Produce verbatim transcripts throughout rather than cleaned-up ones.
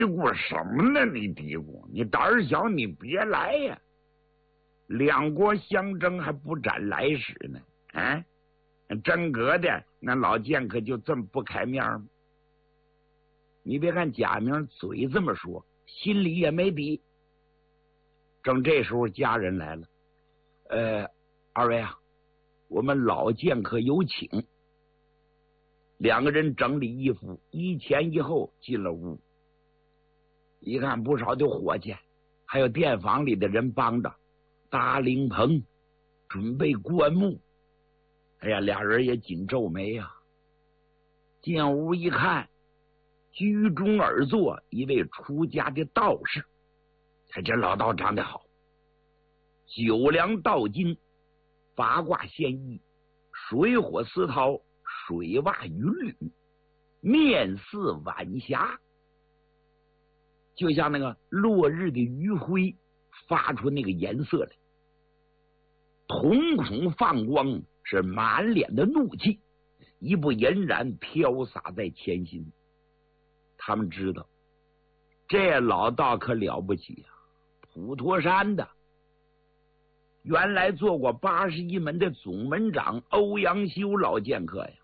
咕什么呢？你嘀咕，你胆儿小，你别来呀！两国相争还不斩来使呢，啊！真格的那老剑客就这么不开面吗？你别看贾明嘴这么说，心里也没底。正这时候家人来了，呃，二位啊，我们老剑客有请。两个人整理衣服，一前一后进了屋。一看不少的伙计，还有店房里的人帮着搭灵棚，准备棺木。哎呀，俩人也紧皱眉呀、啊。进屋一看，居中而坐一位出家的道士。哎，这老道长得好，九梁道金，八卦仙衣，水火丝绦，水袜云履，面似晚霞，就像那个落日的余晖发出那个颜色来，瞳孔放光，是满脸的怒气，一部俨然飘洒在前心。他们知道这老道可了不起呀、啊，普陀山的，原来做过八十一门的总门长欧阳修老剑客呀。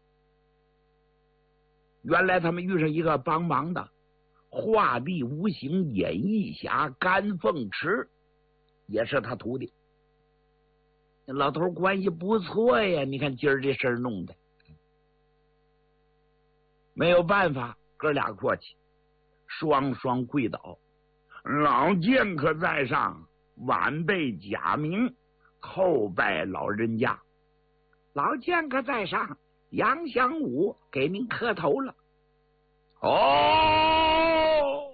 原来他们遇上一个帮忙的画地无形演义侠甘凤池，也是他徒弟。老头关系不错呀，你看今儿这事儿弄的，没有办法，哥俩过去，双双跪倒。老剑客在上，晚辈贾明叩拜老人家。老剑客在上，杨祥武给您磕头了。哦，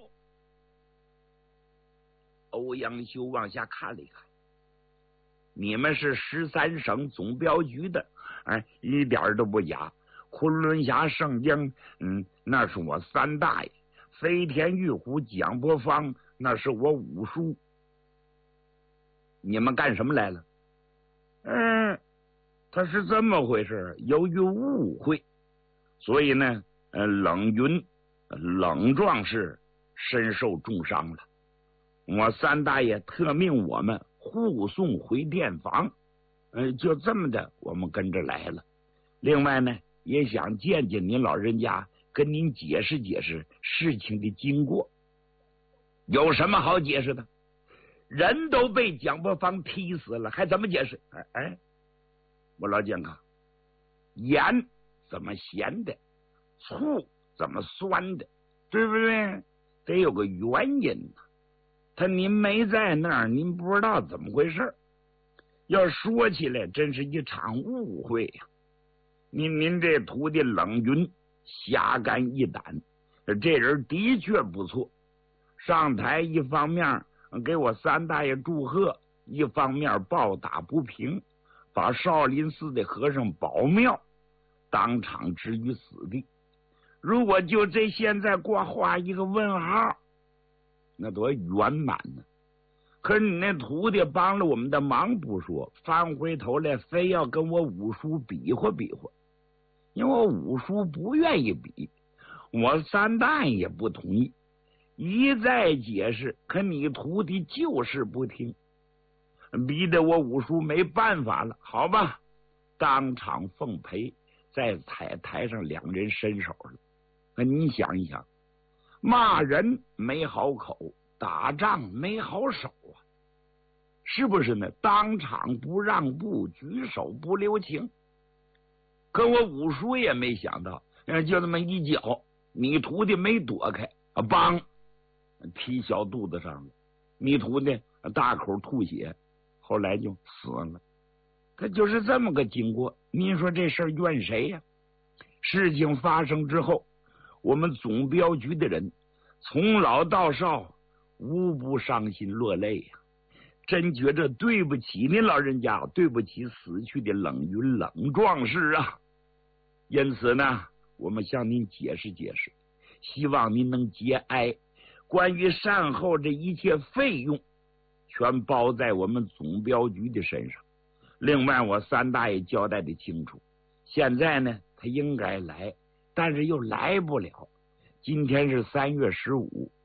欧阳修往下看了一看，你们是十三省总镖局的，哎，一点都不假。昆仑峡圣江，嗯，那是我三大爷；飞天玉虎蒋伯方，那是我五叔。你们干什么来了？嗯，他是这么回事，由于误会，所以呢，呃，冷云冷壮士身受重伤了。我三大爷特命我们护送回店房，呃，就这么的，我们跟着来了。另外呢，也想见见您老人家，跟您解释解释事情的经过。有什么好解释的？人都被蒋伯方踢死了，还怎么解释？哎哎，我老剑客，盐怎么咸的，醋怎么酸的，对不对？得有个原因呢。他您没在那儿，您不知道怎么回事。要说起来，真是一场误会呀、啊。您您这徒弟冷云侠肝义胆，这人的确不错。上台一方面给我三大爷祝贺，一方面暴打不平，把少林寺的和尚保庙当场置于死地。如果就这现在挂画一个问号，那多圆满呢。可是你那徒弟帮了我们的忙不说，翻回头来非要跟我五叔比划比划，因为我五叔不愿意比，我三大爷也不同意，一再解释，可你徒弟就是不听，逼得我五叔没办法了。好吧，当场奉陪，在彩台上两人伸手了。那你想一想，骂人没好口，打仗没好手啊，是不是呢？当场不让步，举手不留情。可我五叔也没想到，就这么一脚，你徒弟没躲开啊，梆踢小肚子上了，你徒弟大口吐血，后来就死了。他就是这么个经过，您说这事儿怨谁呀、啊？事情发生之后，我们总镖局的人从老到少无不伤心落泪呀、啊，真觉着对不起您老人家，对不起死去的冷云冷壮士啊。因此呢，我们向您解释解释，希望您能节哀，关于善后这一切费用全包在我们总镖局的身上。另外我三大爷交代的清楚，现在呢他应该来，但是又来不了。今天是三月十五，